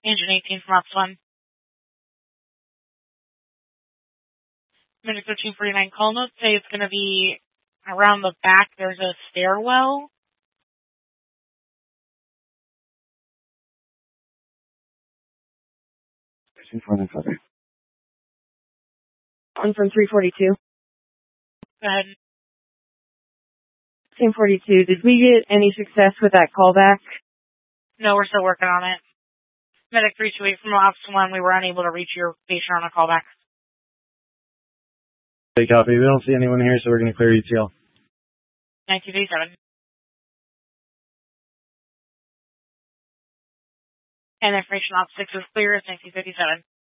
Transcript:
Engine 18 from Ops 1. Medic 1349 call notes say it's going to be around the back. There's a stairwell. On from 342. Go ahead. Team 42, did we get any success with that callback? No, we're still working on it. Medic 328 from Ops 1, we were unable to reach your patient on a callback. Hey, copy. We don't see anyone here, so we're going to clear ETL. 1957. And information Ops 6 is clear. It's 1957.